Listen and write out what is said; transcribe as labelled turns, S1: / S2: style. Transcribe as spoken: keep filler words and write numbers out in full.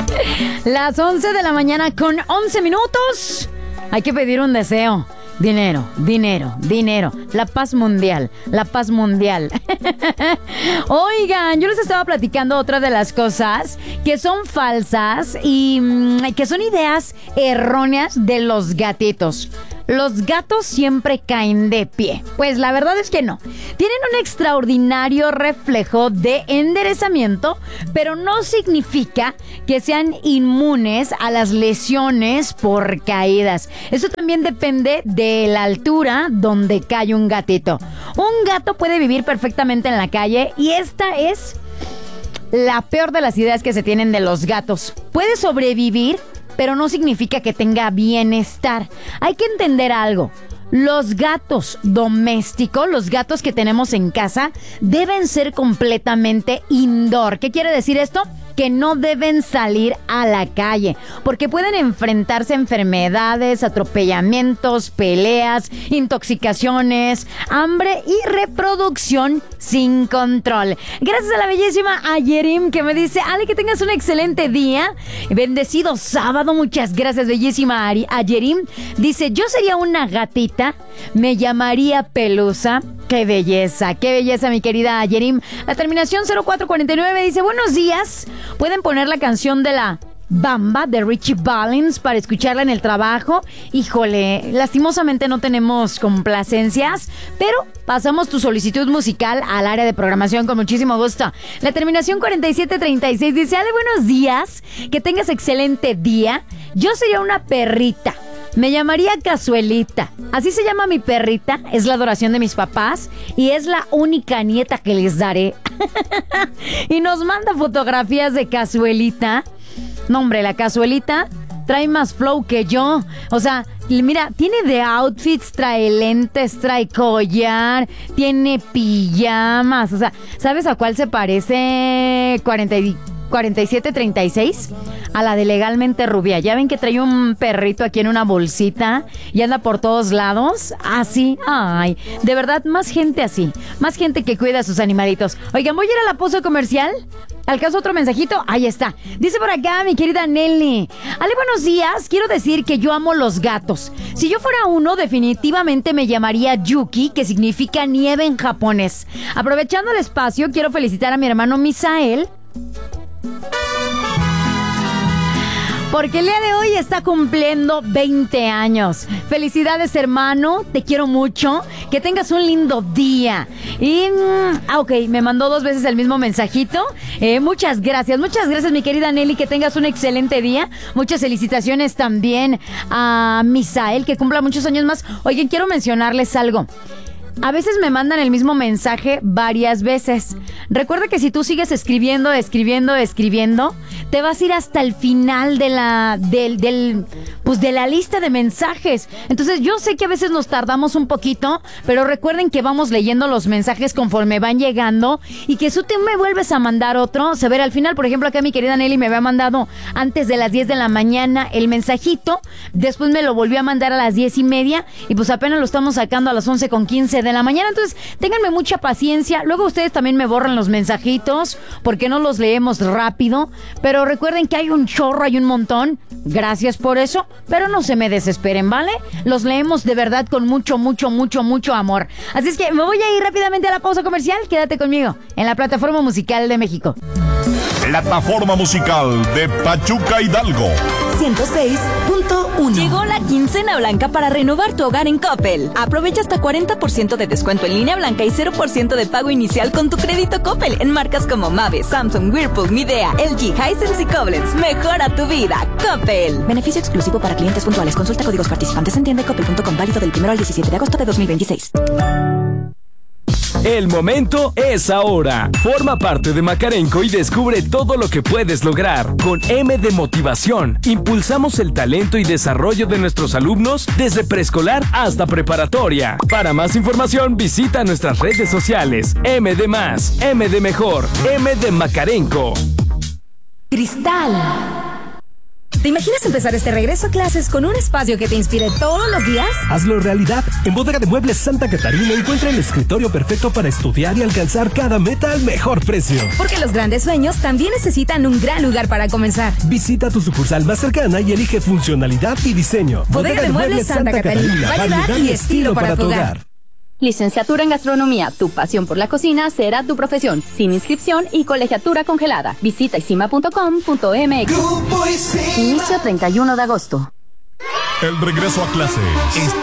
S1: Las once de la mañana con once minutos. Hay que pedir un deseo. Dinero, dinero, dinero. La paz mundial, la paz mundial. Oigan, yo les estaba platicando otra de las cosas que son falsas y mmm, que son ideas erróneas de los gatitos. Los gatos siempre caen de pie. Pues la verdad es que no. Tienen un extraordinario reflejo de enderezamiento, pero no significa que sean inmunes a las lesiones por caídas. Eso también depende de la altura donde cae un gatito. Un gato puede vivir perfectamente en la calle y esta es la peor de las ideas que se tienen de los gatos. Puede sobrevivir, pero no significa que tenga bienestar. Hay que entender algo. Los gatos domésticos, los gatos que tenemos en casa, deben ser completamente indoor. ¿Qué quiere decir esto? Que no deben salir a la calle, porque pueden enfrentarse a enfermedades, atropellamientos, peleas, intoxicaciones, hambre y reproducción sin control. Gracias a la bellísima Ayerim que me dice: Ale, que tengas un excelente día, bendecido sábado. Muchas gracias, bellísima Ayerim. Dice: yo sería una gatita, me llamaría Pelusa. ¡Qué belleza! ¡Qué belleza, mi querida Ayerim! La terminación cero cuatro cuarenta y nueve dice: buenos días. ¿Pueden poner la canción de la Bamba de Richie Valens para escucharla en el trabajo? Híjole, lastimosamente no tenemos complacencias, pero pasamos tu solicitud musical al área de programación con muchísimo gusto. La terminación cuarenta y siete treinta y seis dice: Ale, buenos días. Que tengas excelente día. Yo sería una perrita. Me llamaría Cazuelita. Así se llama mi perrita. Es la adoración de mis papás y es la única nieta que les daré. Y nos manda fotografías de Cazuelita. No, hombre, la Cazuelita trae más flow que yo. O sea, mira, tiene de outfits, trae lentes, trae collar, tiene pijamas. O sea, ¿sabes a cuál se parece cuarenta y siete treinta y seis? A la de Legalmente Rubia. Ya ven que trae un perrito aquí en una bolsita y anda por todos lados. Así, ay, de verdad, más gente así. Más gente que cuida a sus animalitos. Oigan, voy a ir a la pausa comercial. ¿Alcanzo otro mensajito? Ahí está. Dice por acá mi querida Nelly: Ale, buenos días. Quiero decir que yo amo los gatos. Si yo fuera uno, definitivamente me llamaría Yuki, que significa nieve en japonés. Aprovechando el espacio, quiero felicitar a mi hermano Misael, porque el día de hoy está cumpliendo veinte años. Felicidades, hermano. Te quiero mucho. Que tengas un lindo día. Y, ah, ok, me mandó dos veces el mismo mensajito. Eh, muchas gracias. Muchas gracias, mi querida Nelly. Que tengas un excelente día. Muchas felicitaciones también a Misael, que cumpla muchos años más. Oigan, quiero mencionarles algo. A veces me mandan el mismo mensaje varias veces. Recuerda que si tú sigues escribiendo, escribiendo, escribiendo, te vas a ir hasta el final de la, del, del, pues de la lista de mensajes. Entonces yo sé que a veces nos tardamos un poquito, pero recuerden que vamos leyendo los mensajes conforme van llegando y que si tú me vuelves a mandar otro, se verá al final. Por ejemplo, acá mi querida Nelly me había mandado antes de las diez de la mañana el mensajito, después me lo volvió a mandar a las diez y media y pues apenas lo estamos sacando a las once con quince de la mañana. Entonces ténganme mucha paciencia. Luego ustedes también me borran los mensajitos porque no los leemos rápido, pero recuerden que hay un chorro, hay un montón. Gracias por eso, pero no se me desesperen, ¿vale? Los leemos de verdad con mucho, mucho, mucho, mucho amor. Así es que me voy a ir rápidamente a la pausa comercial. Quédate conmigo en la Plataforma Musical de México.
S2: Plataforma Musical de Pachuca Hidalgo
S3: ciento seis punto uno.
S4: Llegó la quincena blanca para renovar tu hogar en Coppel. Aprovecha hasta cuarenta por ciento de descuento en línea blanca y cero por ciento de pago inicial con tu crédito Coppel en marcas como Mave, Samsung, Whirlpool, Midea, L G, Hisense y Koblenz. Mejora tu vida, Coppel.
S3: Beneficio exclusivo para clientes puntuales. Consulta códigos participantes en tienda coppel punto com, válido del primero al diecisiete de agosto de dos mil veintiséis.
S5: El momento es ahora. Forma parte de Macarenco y descubre todo lo que puedes lograr. Con M de Motivación, impulsamos el talento y desarrollo de nuestros alumnos desde preescolar hasta preparatoria. Para más información, visita nuestras redes sociales. M de Más, M de Mejor, M de Macarenco.
S3: Cristal.
S6: ¿Te imaginas empezar este regreso a clases con un espacio que te inspire todos los días?
S7: Hazlo realidad. En Bodega de Muebles Santa Catarina encuentra el escritorio perfecto para estudiar y alcanzar cada meta al mejor precio.
S6: Porque los grandes sueños también necesitan un gran lugar para comenzar.
S7: Visita tu sucursal más cercana y elige funcionalidad y diseño.
S6: Bodega, Bodega de, de Muebles Santa, Santa Catarina. Catarina. Variedad y estilo para, para tu hogar. hogar.
S8: Licenciatura en Gastronomía. Tu pasión por la cocina será tu profesión. Sin inscripción y colegiatura congelada. Visita isima punto com punto m x. Inicio treinta y uno de agosto.
S2: El regreso a clases